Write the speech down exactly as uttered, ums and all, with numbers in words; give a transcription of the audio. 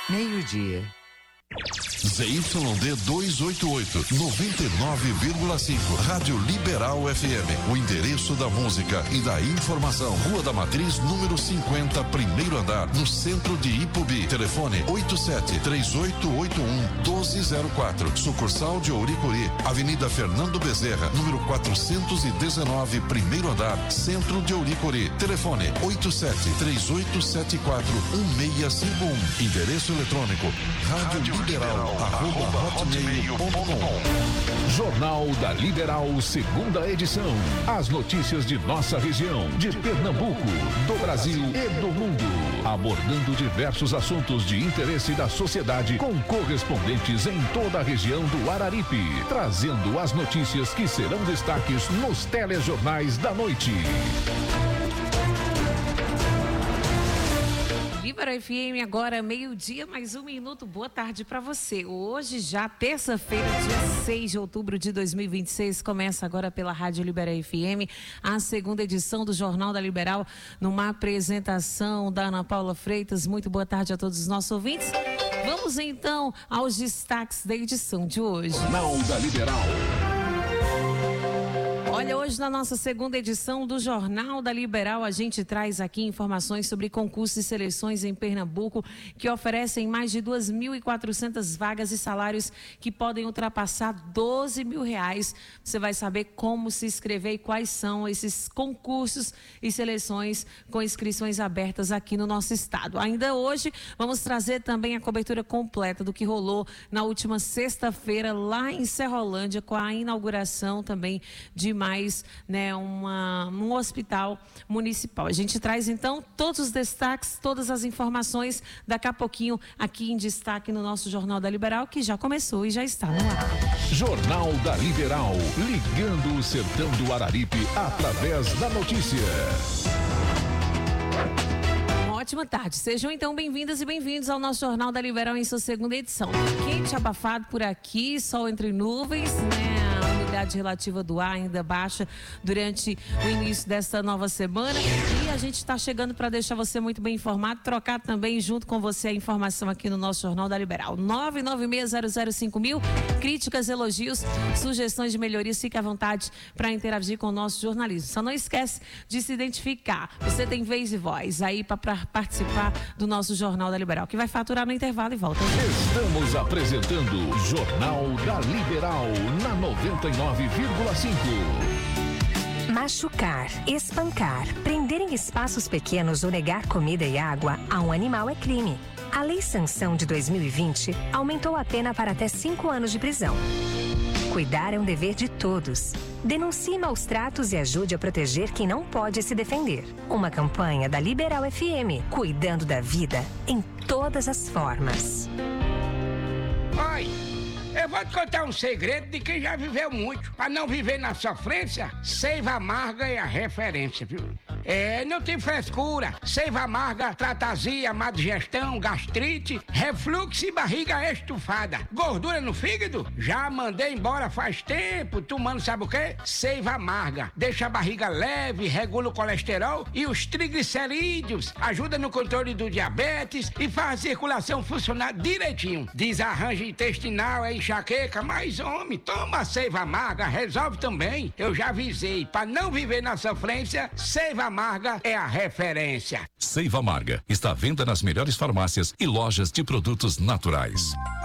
Meio-dia. Z Y D duzentos e oitenta e oito, noventa e nove vírgula cinco, Rádio Liberal F M. O endereço da música e da informação. Rua da Matriz, número cinquenta, primeiro andar, no centro de Ipubi. Telefone oito sete três oito oito um um dois zero quatro. Sucursal de Ouricuri, Avenida Fernando Bezerra, número quatrocentos e dezenove, primeiro andar, centro de Ouricuri. Telefone oito sete três oito sete quatro um seis cinco um. Endereço eletrônico rádio liberal arroba hotmail ponto com. Jornal da Liberal, segunda edição. As notícias de nossa região, de Pernambuco, do Brasil e do mundo. Abordando diversos assuntos de interesse da sociedade com correspondentes em toda a região do Araripe. Trazendo as notícias que serão destaques nos telejornais da noite. Liberal F M, agora meio-dia, mais um minuto. Boa tarde para você. Hoje, já terça-feira, dia seis de outubro de dois mil e vinte e seis, começa agora pela Rádio Liberal F M, a segunda edição do Jornal da Liberal, numa apresentação da Ana Paula Freitas. Muito boa tarde a todos os nossos ouvintes. Vamos então aos destaques da edição de hoje. Jornal da Liberal. Olha, hoje na nossa segunda edição do Jornal da Liberal, a gente traz aqui informações sobre concursos e seleções em Pernambuco que oferecem mais de duas mil e quatrocentas vagas e salários que podem ultrapassar doze mil reais. Você vai saber como se inscrever e quais são esses concursos e seleções com inscrições abertas aqui no nosso estado. Ainda hoje, vamos trazer também a cobertura completa do que rolou na última sexta-feira lá em Serrolândia, com a inauguração também de mais, né, uma, um hospital municipal. A gente traz então todos os destaques, todas as informações daqui a pouquinho aqui em destaque no nosso Jornal da Liberal, que já começou e já está no ar. Jornal da Liberal, ligando o sertão do Araripe através da notícia. Ótima tarde. Sejam então bem-vindas e bem-vindos ao nosso Jornal da Liberal em sua segunda edição. Quente, abafado por aqui, sol entre nuvens, né? A umidade relativa do ar ainda baixa durante o início desta nova semana. E a gente está chegando para deixar você muito bem informado, trocar também junto com você a informação aqui no nosso Jornal da Liberal. nove nove seis zero zero cinco mil, críticas, elogios, sugestões de melhorias, fique à vontade para interagir com o nosso jornalismo. Só não esquece de se identificar. Você tem vez e voz aí para participar do nosso Jornal da Liberal, que vai faturar no intervalo e volta. Estamos apresentando Jornal da Liberal na noventa e nove vírgula cinco. Machucar, espancar, prender em espaços pequenos ou negar comida e água a um animal é crime. A Lei Sanção de dois mil e vinte aumentou a pena para até cinco anos de prisão. Cuidar é um dever de todos. Denuncie maus tratos e ajude a proteger quem não pode se defender. Uma campanha da Liberal F M, cuidando da vida em todas as formas. Oi, eu vou te contar um segredo de quem já viveu muito. Para não viver na sofrência, Seiva Amarga é a referência, viu? É, não tem frescura. Seiva Amarga trata azia, má digestão, gastrite, refluxo e barriga estufada. Gordura no fígado? Já mandei embora faz tempo, tomando sabe o quê? Seiva Amarga. Deixa a barriga leve, regula o colesterol e os triglicerídeos. Ajuda no controle do diabetes e faz a circulação funcionar direitinho. Desarranjo intestinal, é enxaqueca, mas homem, toma a Seiva Amarga, resolve também. Eu já avisei, para não viver na sofrência, Seiva Amarga é a referência. Seiva Amarga está à venda nas melhores farmácias e lojas de produtos naturais.